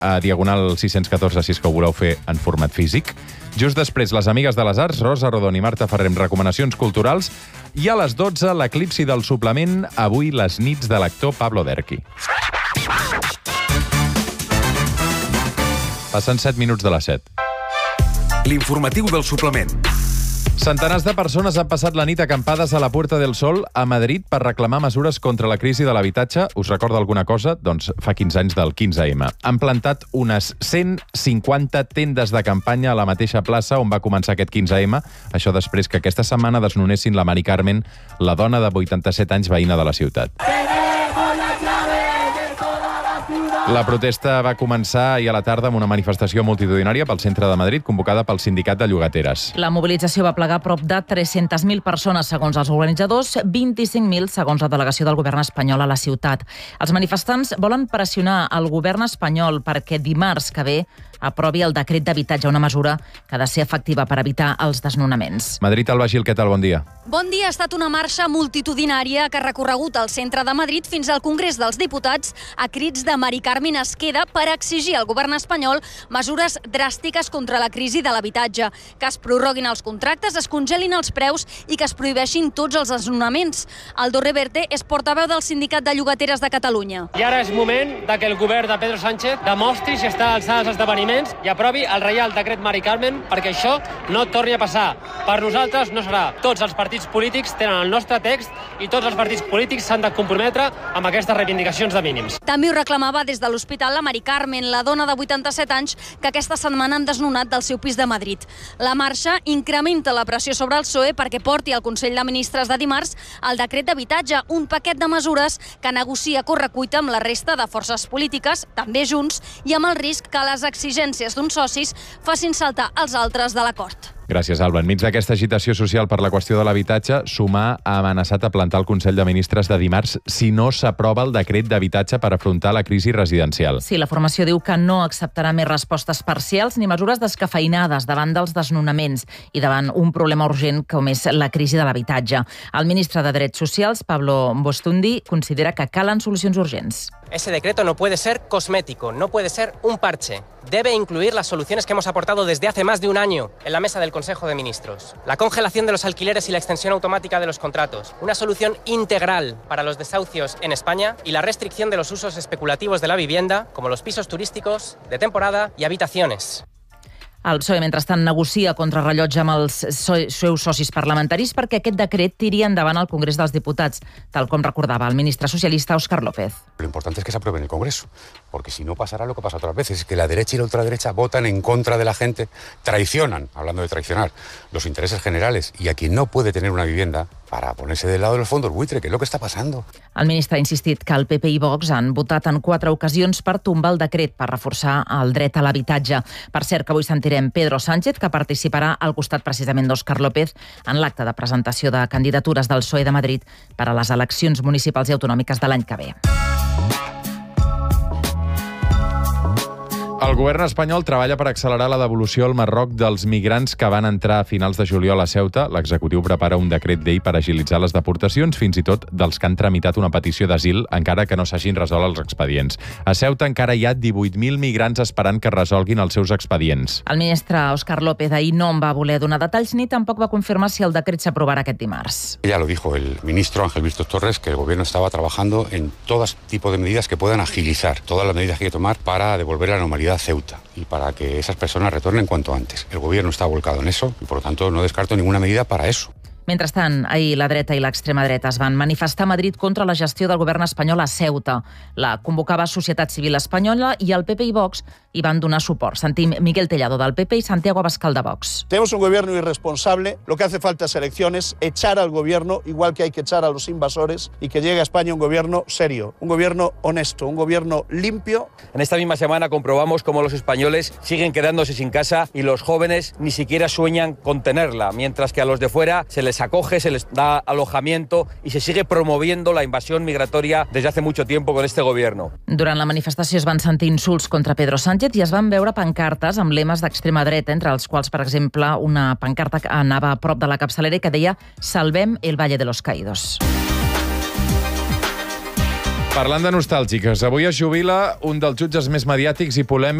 a Diagonal 614 si és que ho voleu fer en format físic. Just després, les amigues de les arts, Rosa Rodon i Marta Ferrer, amb recomanacions culturals. I a les 12, l'eclipsi del suplement, avui les nits de l'actor Pablo Derqui. Passen 7 minuts de les 7. L'informatiu del suplement. Centenars de persones han passat la nit acampades a la Puerta del Sol a Madrid per reclamar mesures contra la crisi de l'habitatge. Us recorda alguna cosa? Doncs fa 15 anys del 15M. Han plantat unes 150 tendes de campanya a la mateixa plaça on va començar aquest 15M. Això després que aquesta setmana desnonessin la Mari Carmen, la dona de 87 anys veïna de la ciutat. La protesta va començar ahir a la tarda amb una manifestació multitudinària pel centre de Madrid convocada pel sindicat de llogateres. La mobilització va plegar prop de 300.000 persones, segons els organitzadors, 25.000 segons la delegació del govern espanyol a la ciutat. Els manifestants volen pressionar el govern espanyol perquè dimarts que ve aprovi el decret d'habitatge, una mesura que ha de ser efectiva per evitar els desnonaments. Madrid, Alba Gil, què tal? Bon dia. Bon dia. Ha estat una marxa multitudinària que ha recorregut el centre de Madrid fins al Congrés dels Diputats a crits de Mari Carmen Esqueda per exigir al govern espanyol mesures dràstiques contra la crisi de l'habitatge, que es prorroguin els contractes, es congelin els preus i que es prohibeixin tots els desnonaments. Aldo Reverte és portaveu del Sindicat de Llogateres de Catalunya. I ara és moment que el govern de Pedro Sánchez demostri si està a l'alçada dels esdeveniments i aprovi el Reial Decret Mari Carmen perquè això no torni a passar. Per nosaltres no serà. Tots els partits polítics tenen el nostre text i tots els partits polítics s'han de comprometre amb aquestes reivindicacions de mínims. També ho reclamava des de l'Hospital la Mari Carmen, la dona de 87 anys que aquesta setmana han desnonat del seu pis de Madrid. La marxa incrementa la pressió sobre el PSOE perquè porti al Consell de Ministres de dimarts el decret d'habitatge, un paquet de mesures que negocia a correcuita amb la resta de forces polítiques, també Junts, i amb el risc que les exigències d'uns socis facin saltar els altres de l'acord. Gràcies, Alba. Enmig d'aquesta agitació social per la qüestió de l'habitatge, Sumar ha amenaçat a plantar el Consell de Ministres de dimarts si no s'aprova el decret d'habitatge per afrontar la crisi residencial. Sí, la formació diu que no acceptarà més respostes parcials ni mesures descafeïnades davant dels desnonaments i davant un problema urgent com és la crisi de l'habitatge. El ministre de Drets Socials, Pablo Bostundi, considera que calen solucions urgents. Ese decreto no puede ser cosmético, no puede ser un parche. Debe incluir las soluciones que hemos aportado desde hace más de un año en la mesa del Consejo de Ministros. La congelación de los alquileres y la extensión automática de los contratos. Una solución integral para los desahucios en España y la restricción de los usos especulativos de la vivienda, como los pisos turísticos, de temporada y habitaciones. El PSOE, mentrestant, negocia contrarrellotge amb els seus socis parlamentaris perquè aquest decret tiri endavant al Congrés dels Diputats, tal com recordava el ministre socialista Óscar López. Lo importante es que se apruebe en el Congreso, porque si no pasará lo que pasa otras veces, es que la derecha y la ultraderecha votan en contra de la gente, traicionan, hablando de traicionar, los intereses generales, y a quien no puede tener una vivienda para ponerse del lado de los fondos buitre, que és el que està passant. El ministre ha insistit que el PP i Vox han votat en 4 ocasions per tombar el decret per reforçar el dret a l'habitatge. Per cert, que avui sentirem Pedro Sánchez, que participarà al costat precisament d'Óscar López en l'acte de presentació de candidatures del PSOE de Madrid per a les eleccions municipals i autonòmiques de l'any que ve. El govern espanyol treballa per accelerar la devolució al Marroc dels migrants que van entrar a finals de juliol a Ceuta. L'executiu prepara un decret llei per agilitzar les deportacions, fins i tot dels que han tramitat una petició d'asil, encara que no s'hagin resolt els expedients. A Ceuta encara hi ha 18.000 migrants esperant que resolguin els seus expedients. El ministre Óscar López ahir no en va voler donar detalls ni tampoc va confirmar si el decret s'aprovarà aquest dimarts. Ya lo dijo el ministro Ángel Víctor Torres, que el gobierno estaba trabajando en todo tipo de medidas que puedan agilizar todas las medidas que hay que tomar para devolver la normalidad a Ceuta y para que esas personas retornen cuanto antes. El gobierno está volcado en eso y, por lo tanto, no descarto ninguna medida para eso. Mentrestant, ahir la dreta i l'extrema dreta es van manifestar a Madrid contra la gestió del govern espanyol a Ceuta. La convocava Societat Civil Espanyola i el PP i Vox hi van donar suport. Sentim Miguel Tellado del PP y Santiago Abascal de Vox. Tenemos un gobierno irresponsable, lo que hace falta es elecciones, echar al gobierno, igual que hay que echar a los invasores, y que llegue a España un gobierno serio, un gobierno honesto, un gobierno limpio. En esta misma semana comprobamos cómo los españoles siguen quedándose sin casa y los jóvenes ni siquiera sueñan con tenerla, mientras que a los de fuera se les acoge, se les da alojamiento y se sigue promoviendo la invasión migratoria desde hace mucho tiempo con este gobierno. Durant la manifestació es van sentir insults contra Pedro Sánchez i es van veure pancartes amb lemes d'extrema dreta, entre els quals, per exemple, una pancarta que anava a prop de la capçalera i que deia «Salvem el Valle de los Caídos». Parlant de nostàlgiques, avui es jubila un dels jutges més mediàtics i polèmics